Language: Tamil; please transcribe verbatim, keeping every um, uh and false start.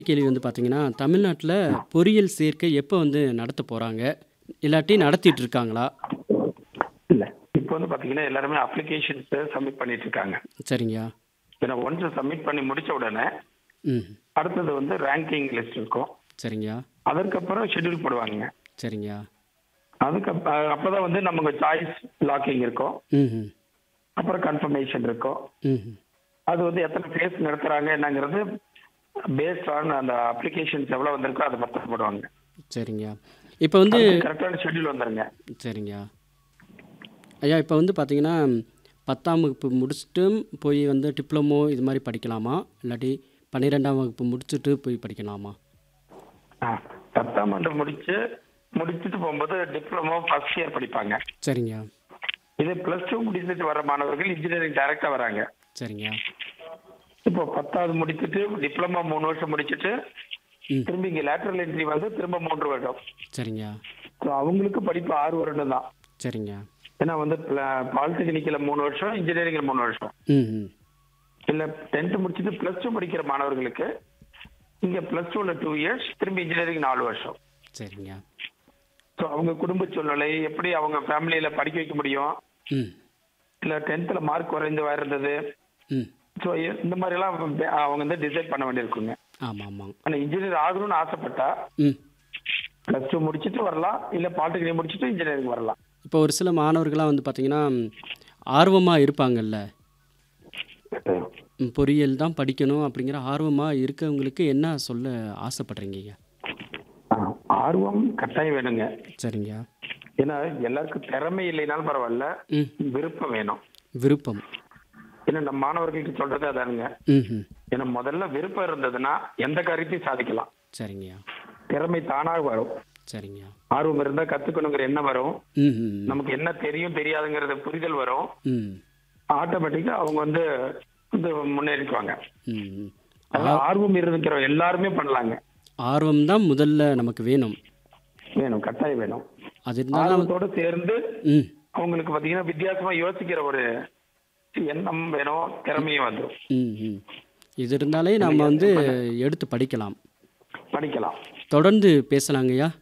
கேள்வி வந்து பார்த்தீங்கன்னா, தமிழ்நாட்ல பொறியியல் சேர்க்கை எப்போ வந்து நடத்த போறாங்க? இல்லாட்டி நடத்திட்டு இருக்காங்களா? இல்ல. இப்போ வந்து பார்த்தீங்கன்னா, எல்லாருமே அப்ளிகேஷன்ஸ சப்மிட் பண்ணிட்டு இருக்காங்க. சரிங்கய்யா. ஏன்னா ஒன்ஸ் சப்மிட் பண்ணி முடிச்ச உடனே, ம். அடுத்தது வந்து ரேங்கிங் லிஸ்ட் இருக்கும். சரிங்கய்யா. அதற்கப்புறம் ஷெட்யூல் போடுவாங்கங்க. சரிங்கய்யா. அதுக்கு அப் அ அப்பதான் வந்து நமக்கு சாய்ஸ் லாக்கிங் இருக்கும். ம்ஹ்ம். அப்புறம் கன்ஃபர்மேஷன் இருக்கும். ம்ஹ்ம். அது வந்து எத்தனை ஃபேஸ் நடத்துறாங்க என்னங்கிறது பேஸ்ட் ஆன் அந்த அப்ளிகேஷன்ஸ் எவ்வளோ வந்திருக்கோ அதை பொறுத்து போடுவாங்க. சரிங்கய்யா. இப்ப வந்து அதுக்கு கரெக்டான ஷெட்யூல் வந்துருங்க. சரிங்கய்யா. ஐயா இப்ப வந்து பார்த்தீங்கன்னா, பத்தாம் வகுப்பு முடிச்சுட்டும் போய் வந்து டிப்ளமோ இது மாரி படிக்கலாமா? இல்லாட்டி பன்னிரண்டாம் வகுப்பு முடிச்சுட்டு போய் படிக்கலாமா? ஆ பத்தாம் ஆண்டு முடிச்சு முடிச்சுட்டு போகும்போது டிப்ளமோ ஃபர்ஸ்ட் இயர் படிப்பாங்க. சரிங்கய்யா. இதே பிளஸ் டூ முடிச்சுட்டு வர மாணவர்கள் இன்ஜினியரிங் டைரக்டா வராங்க. சரிங்கய்யா. இப்போ பத்தாவது முடிச்சுட்டு டிப்ளமோ மூணு வருஷம் முடிச்சுட்டு ம். திரும்பி இங்கே லேட்டரல் என்ட்ரி வந்து திரும்ப மூன்று வருடம். சரிங்கய்யா. ஸோ அவங்களுக்கு படிப்பு ஆறு வருடம் தான். சரிங்கய்யா. ஏன்னா வந்து பாலிடெக்னிக்கில் மூணு வருஷம் இன்ஜினியரிங்கில் மூணு வருஷம். ம்ஹ்ம். இல்லை டென்த்து முடிச்சுட்டு ப்ளஸ் டூ படிக்கிற மாணவர்களுக்கு இங்கே ப்ளஸ் டூவில் டூ இயர்ஸ் திரும்பி இன்ஜினியரிங் நாலு வருஷம். சரிங்கய்யா. ஸோ அவங்க குடும்ப சூழ்நிலை எப்படி அவங்க ஃபேமிலியில் படிக்க வைக்க முடியும், ம். இல்லை டென்த்தில் மார்க் குறைந்து இருந்தது, ம். ஸோ இந்த மாதிரிலாம் அவங்க அவங்க வந்து டிசைட் பண்ண வேண்டியிருக்குங்க. ஆமா, ஆமாங்க. ஆனால் இன்ஜினியர் ஆகணும்னு ஆசைப்பட்டா ம். ப்ளஸ் டூ முடிச்சுட்டு வரலாம், இல்லை பாலிடெக்னிக் முடிச்சுட்டு இன்ஜினியரிங் வரலாம். இப்போ ஒரு சில மாணவர்கள்லாம் வந்து பார்த்தீங்கன்னா, ஆர்வமா இருப்பாங்கல்ல. ம், பொறியியல் தான் படிக்கணும் அப்படிங்கிற ஆர்வமா இருக்கவங்களுக்கு என்ன சொல்ல ஆசைப்படுறீங்கய்யா? ஆ, ஆர்வம் கட்டாயம் வேணுங்க. சரிங்கய்யா. ஏன்னா எல்லாருக்கும் திறமை இல்லைனாலும் பரவாயில்ல, ம். விருப்பம் வேணும். விருப்பம். ஏன்னா நம்ம மாணவர்களுக்கு சொல்றது அதானுங்க. ம்ஹ்ம். ஏன்னா முதல்ல விருப்பம் இருந்ததுன்னா எந்த காரியத்தையும் சாதிக்கலாம். சரிங்கய்யா. திறமை தானாக வரும். சரிங்கய்யா. ஆர்வம் இருந்தா கத்துக்கணுங்கிற எண்ணம் வரும். ம்ஹ்ம். நமக்கு என்ன தெரியும் தெரியாதுங்கிறது புரிதல் வரும். ம். ஆட்டோமேட்டிக்கா அவங்க வந்து வந்து முன்னேறிக்குவாங்க. ம். அதனால ஆர்வம் இருக்கிற எல்லாருமே பண்ணலாங்க. ஆர்வம் தான் முதல்ல நமக்கு வேணும். வேணும், கட்டாயம் வேணும். அது இருந்தாலும் ஆர்வத்தோட சேர்ந்து ம். அவங்களுக்கு பாத்தீங்கன்னா வித்தியாசமா யோசிக்கிற ஒரு எண்ணம் வேணும், திறமையும் வந்துடும். ம். ம். இது இருந்தாலே நம்ம வந்து எடுத்து படிக்கலாம். படிக்கலாம். தொடர்ந்து பேசலாங்கய்யா.